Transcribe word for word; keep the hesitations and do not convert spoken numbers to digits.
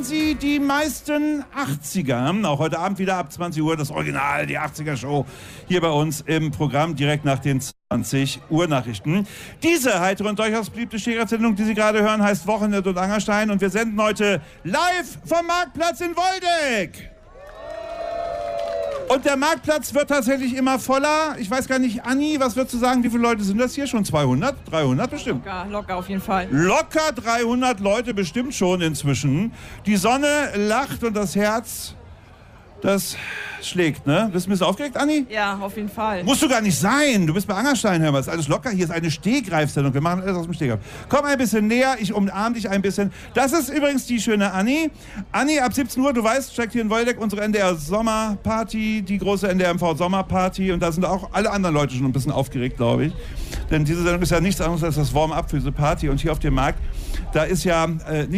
Sie die meisten achtziger. Auch heute Abend wieder ab zwanzig Uhr das Original, die achtziger-Show, hier bei uns im Programm direkt nach den zwanzig Uhr Nachrichten. Diese heitere und durchaus beliebte Stehgreifsendung, die Sie gerade hören, heißt Wochenende und Angerstein und wir senden heute live vom Marktplatz in Woldeck. Und der Marktplatz wird tatsächlich immer voller. Ich weiß gar nicht, Anni, was würdest du sagen, wie viele Leute sind das hier? Schon zweihundert? dreihundert bestimmt? Locker, locker auf jeden Fall. Locker dreihundert Leute bestimmt schon inzwischen. Die Sonne lacht und das Herz, das schlägt, ne? Bist du ein bisschen aufgeregt, Anni? Ja, auf jeden Fall. Musst du gar nicht sein. Du bist bei Angerstein, hör mal. Ist alles locker. Hier ist eine Stehgreifsendung. Wir machen alles aus dem Stehgreif. Komm ein bisschen näher. Ich umarme dich ein bisschen. Das ist übrigens die schöne Anni. Anni, ab siebzehn Uhr, du weißt, steckt hier in Woldeck unsere N D R-Sommerparty, die große N D R M V-Sommerparty. Und da sind auch alle anderen Leute schon ein bisschen aufgeregt, glaube ich. Denn diese Sendung ist ja nichts anderes als das Warm-up für diese Party. Und hier auf dem Markt, da ist ja äh, nicht